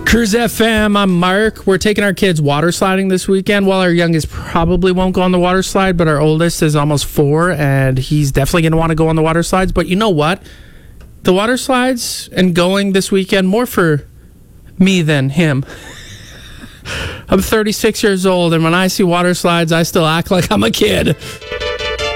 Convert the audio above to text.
Cruise FM, I'm Mark. We're taking our kids water sliding this weekend. Well, our youngest probably won't go on the water slide, but our oldest is almost 4, and he's definitely going to want to go on the water slides. But you know what? The water slides and going this weekend, more for me than him. I'm 36 years old, and when I see water slides, I still act like I'm a kid.